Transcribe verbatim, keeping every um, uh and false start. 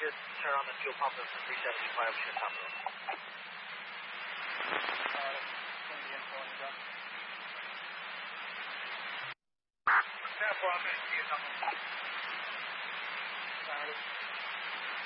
just turn on the fuel pump and three seventy-five, we should top road. Alright, send the info when you're done. ten four, I'm going to see you coming. Alright.